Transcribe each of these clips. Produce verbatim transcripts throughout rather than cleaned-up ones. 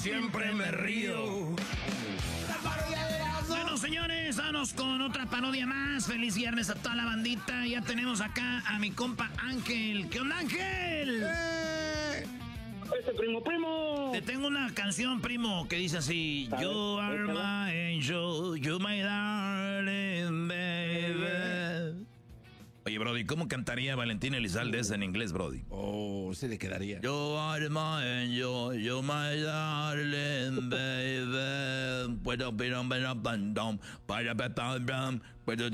siempre me río. Bueno, señores, vamos con otra parodia más. Feliz viernes a toda la bandita. Ya tenemos acá a mi compa Ángel. ¿Qué onda, Ángel? ¡Eh! Este primo, primo. Te tengo una canción, primo, que dice así: You are my angel, you my darling baby. Oye, Brody, ¿cómo cantaría Valentín Elizalde esa en inglés, Brody? Oh, se le quedaría. You are my angel, you my darling baby. Puedo pero pero pandom para para puedo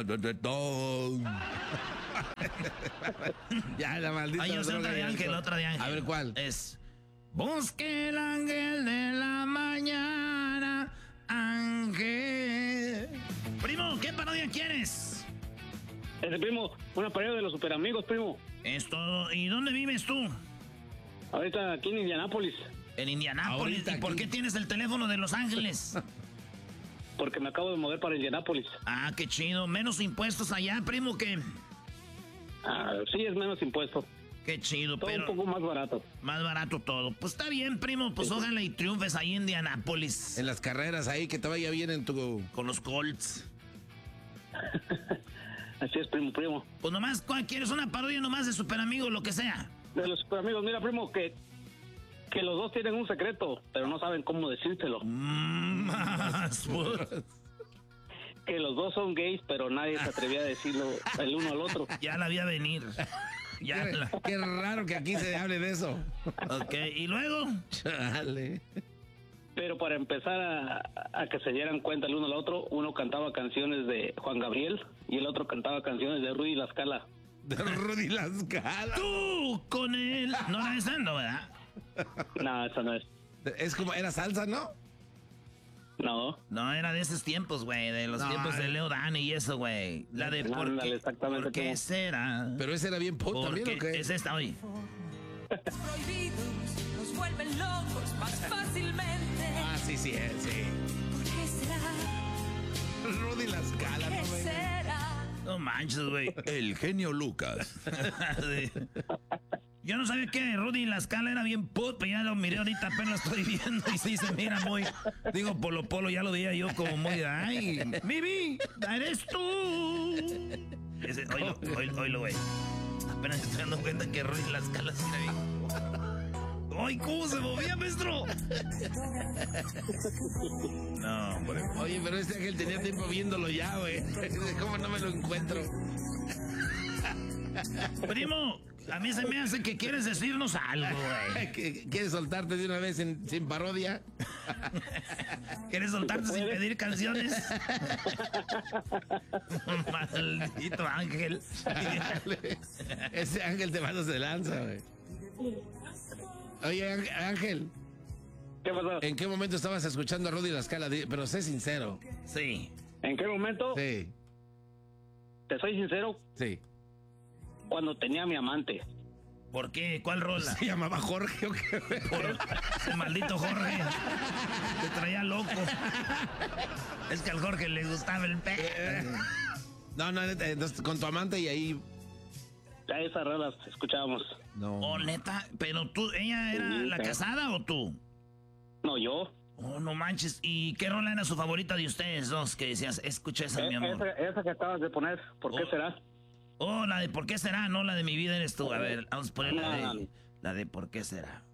Ya, la maldita. Ay, yo sé otra de Ángel, otra de Ángel. A ver, ¿cuál? Es: busque el ángel de la mañana, Ángel. Primo, ¿qué parodia quieres? Ese primo, una parodia de los superamigos, primo. Esto, ¿y dónde vives tú? Ahorita aquí en Indianápolis. En Indianápolis. Ahorita ¿Y por aquí. qué tienes el teléfono de Los Ángeles? Porque me acabo de mover para Indianápolis. Ah, qué chido. Menos impuestos allá, primo, que... Ah, sí, es menos impuesto. Qué chido, Todo pero... un poco más barato. Más barato todo. Pues está bien, primo. Pues ojalá y triunfes ahí en Indianápolis. En las carreras ahí, que te vaya bien en tu... Con los Colts. Así es, primo, primo. Pues nomás, ¿cuál quieres? Una parodia nomás de Super Amigos, lo que sea. De los superamigos, mira, primo, que, que los dos tienen un secreto, pero no saben cómo decírselo. Mm, más, pues. Que los dos son gays, pero nadie se atrevía a decirlo el uno al otro. Ya la vi a venir. Ya Qué, la... qué raro que aquí se hable de eso. Ok, ¿y luego? Chale. Pero para empezar a, a que se dieran cuenta el uno al otro, uno cantaba canciones de Juan Gabriel y el otro cantaba canciones de Rudy La Scala. De Rudy La Scala. Tú con él. No la estás dando, ¿verdad? No, eso no es. Es como, era salsa, ¿no? No. No, era de esos tiempos, güey, de los No, tiempos de eh. Leo Dan y eso, güey. La de por Ándale, qué, exactamente ¿por qué como- será? Pero ese era bien pop también, Porque ¿o qué? es esta, oye. Prohibidos nos vuelven locos más fácilmente. Ah, sí, sí, eh, sí. ¿Por qué será? Rudy La Scala, ¿Qué no me... será? No manches, güey. El genio Lucas. Sí. Yo no sabía que Rudy La Scala era bien put, pero ya lo miré ahorita, apenas lo estoy viendo y sí se mira muy... Digo, Polo Polo, ya lo veía yo como muy... ¡Ay, Mibi! ¡Eres tú! Ese, oílo, oílo, oílo, güey. Apenas estoy dando cuenta que Rudy La Scala sí era bien... ¡Ay, cómo se movía, maestro! No, hombre. Oye, pero este Ángel tenía tiempo viéndolo ya, güey. ¿Cómo no me lo encuentro? Primo, a mí se me hace que quieres decirnos algo, güey. ¿Qué- ¿Quieres soltarte de una vez en- sin parodia? ¿Quieres soltarte sin pedir canciones? Maldito Ángel. Ese Ángel te manda de lanza, güey. Oye, Ángel, Ángel, ¿Qué pasó? ¿en qué momento estabas escuchando a Rudy La Scala? Di- Pero sé sincero. Sí. ¿En qué momento? Sí, Te soy sincero, sí. cuando tenía a mi amante. ¿Por qué? ¿Cuál rola? ¿Se llamaba Jorge o qué? Por ese maldito Jorge. Te traía loco. Es que al Jorge le gustaba el pe. No, no, neta, entonces, con tu amante y ahí... Ya esas rolas escuchábamos. No. Oh, neta. Pero tú, ¿ella era Sí, la pero- casada o tú? No, yo. Oh, no manches. ¿Y qué rola era su favorita de ustedes dos? Que decías, escucha esa, Eh, mi amor. esa, esa que acabas de poner, ¿por qué Oh. será? Oh, la de ¿por qué será? No, la de mi vida eres tú. A ver, vamos a poner la No. de, la de ¿por qué será?